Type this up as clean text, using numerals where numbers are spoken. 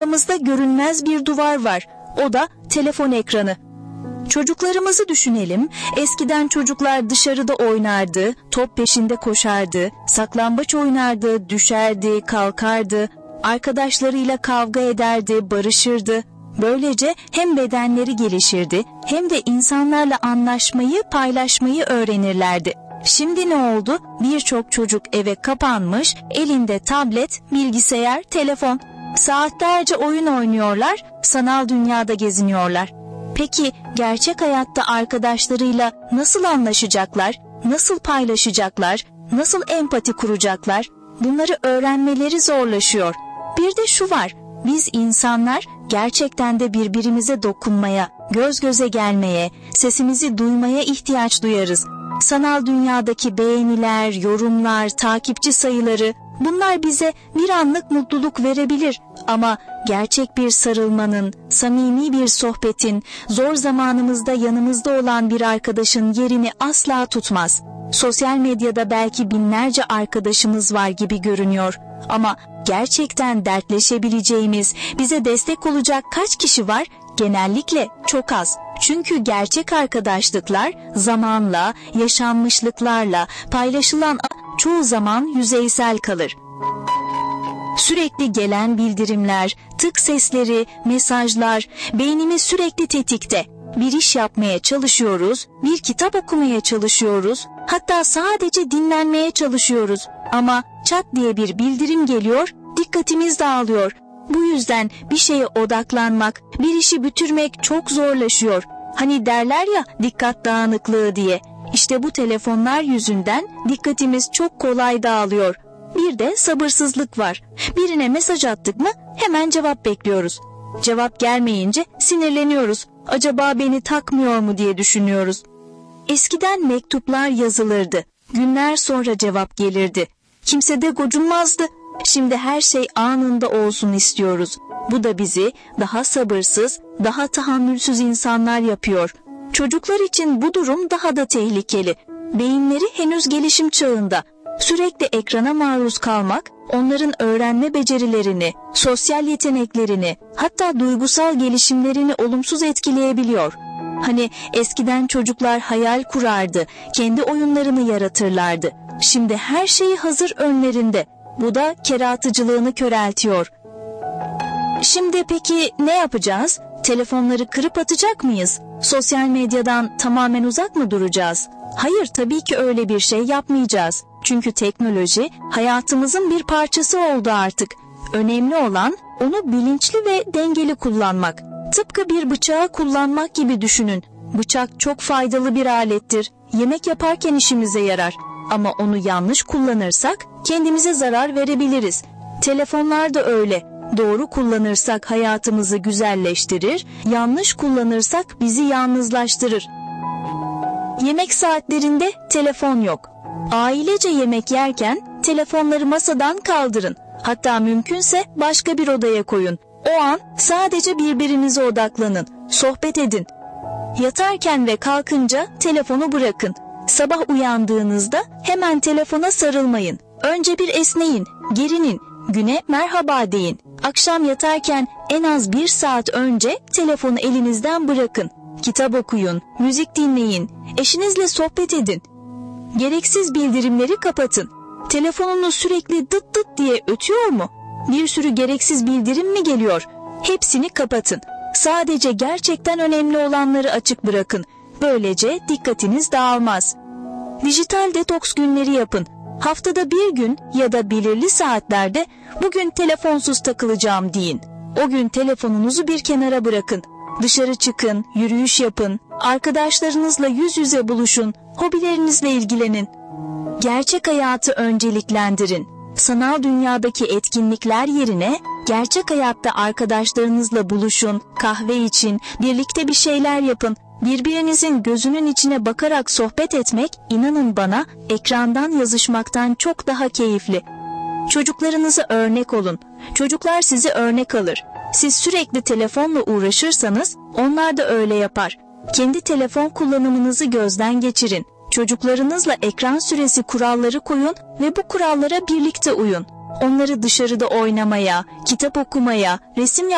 Aramızda görünmez bir duvar var. O da telefon ekranı. Çocuklarımızı düşünelim. Eskiden çocuklar dışarıda oynardı, top peşinde koşardı, saklambaç oynardı, düşerdi, kalkardı, arkadaşlarıyla kavga ederdi, barışırdı. Böylece hem bedenleri gelişirdi hem de insanlarla anlaşmayı, paylaşmayı öğrenirlerdi. Şimdi ne oldu? Birçok çocuk eve kapanmış, elinde tablet, bilgisayar, telefon. Saatlerce oyun oynuyorlar, sanal dünyada geziniyorlar. Peki gerçek hayatta arkadaşlarıyla nasıl anlaşacaklar, nasıl paylaşacaklar, nasıl empati kuracaklar? Bunları öğrenmeleri zorlaşıyor. Bir de şu var, biz insanlar gerçekten de birbirimize dokunmaya, göz göze gelmeye, sesimizi duymaya ihtiyaç duyarız. Sanal dünyadaki beğeniler, yorumlar, takipçi sayıları, bunlar bize bir anlık mutluluk verebilir. Ama gerçek bir sarılmanın, samimi bir sohbetin, zor zamanımızda yanımızda olan bir arkadaşın yerini asla tutmaz. Sosyal medyada belki binlerce arkadaşımız var gibi görünüyor. Ama gerçekten dertleşebileceğimiz, bize destek olacak kaç kişi var? Genellikle çok az. Çünkü gerçek arkadaşlıklar zamanla, yaşanmışlıklarla, paylaşılan çoğu zaman yüzeysel kalır. Sürekli gelen bildirimler, tık sesleri, mesajlar, beynimiz sürekli tetikte. Bir iş yapmaya çalışıyoruz, bir kitap okumaya çalışıyoruz, hatta sadece dinlenmeye çalışıyoruz. Ama çat diye bir bildirim geliyor, dikkatimiz dağılıyor. Bu yüzden bir şeye odaklanmak, bir işi bitirmek çok zorlaşıyor. Hani derler ya dikkat dağınıklığı diye. İşte bu telefonlar yüzünden dikkatimiz çok kolay dağılıyor. Bir de sabırsızlık var. Birine mesaj attık mı hemen cevap bekliyoruz. Cevap gelmeyince sinirleniyoruz. Acaba beni takmıyor mu diye düşünüyoruz. Eskiden mektuplar yazılırdı. Günler sonra cevap gelirdi. Kimse de gocunmazdı. Şimdi her şey anında olsun istiyoruz. Bu da bizi daha sabırsız, daha tahammülsüz insanlar yapıyor. Çocuklar için bu durum daha da tehlikeli. Beyinleri henüz gelişim çağında. Sürekli ekrana maruz kalmak, onların öğrenme becerilerini, sosyal yeteneklerini, hatta duygusal gelişimlerini olumsuz etkileyebiliyor. Hani eskiden çocuklar hayal kurardı, kendi oyunlarını yaratırlardı. Şimdi her şeyi hazır önlerinde. Bu da keratıcılığını köreltiyor. Şimdi peki ne yapacağız? Telefonları kırıp atacak mıyız? Sosyal medyadan tamamen uzak mı duracağız? Hayır, tabii ki öyle bir şey yapmayacağız. Çünkü teknoloji hayatımızın bir parçası oldu artık. Önemli olan onu bilinçli ve dengeli kullanmak. Tıpkı bir bıçağı kullanmak gibi düşünün. Bıçak çok faydalı bir alettir. Yemek yaparken işimize yarar. Ama onu yanlış kullanırsak kendimize zarar verebiliriz. Telefonlar da öyle. Doğru kullanırsak hayatımızı güzelleştirir, yanlış kullanırsak bizi yalnızlaştırır. Yemek saatlerinde telefon yok. Ailece yemek yerken telefonları masadan kaldırın. Hatta mümkünse başka bir odaya koyun. O an sadece birbirinize odaklanın, sohbet edin. Yatarken ve kalkınca telefonu bırakın. Sabah uyandığınızda hemen telefona sarılmayın. Önce bir esneyin, gerinin, güne merhaba deyin. Akşam yatarken en az 1 saat önce telefonu elinizden bırakın. Kitap okuyun, müzik dinleyin, eşinizle sohbet edin. Gereksiz bildirimleri kapatın. Telefonunuz sürekli dıt dıt diye ötüyor mu? Bir sürü gereksiz bildirim mi geliyor? Hepsini kapatın. Sadece gerçekten önemli olanları açık bırakın. Böylece dikkatiniz dağılmaz. Dijital detoks günleri yapın. Haftada bir gün ya da belirli saatlerde bugün telefonsuz takılacağım deyin. O gün telefonunuzu bir kenara bırakın. Dışarı çıkın, yürüyüş yapın, arkadaşlarınızla yüz yüze buluşun, hobilerinizle ilgilenin. Gerçek hayatı önceliklendirin. Sanal dünyadaki etkinlikler yerine gerçek hayatta arkadaşlarınızla buluşun, kahve için, birlikte bir şeyler yapın. Birbirinizin gözünün içine bakarak sohbet etmek, inanın bana, ekrandan yazışmaktan çok daha keyifli. Çocuklarınıza örnek olun. Çocuklar sizi örnek alır. Siz sürekli telefonla uğraşırsanız onlar da öyle yapar. Kendi telefon kullanımınızı gözden geçirin. Çocuklarınızla ekran süresi kuralları koyun ve bu kurallara birlikte uyun. Onları dışarıda oynamaya, kitap okumaya, resim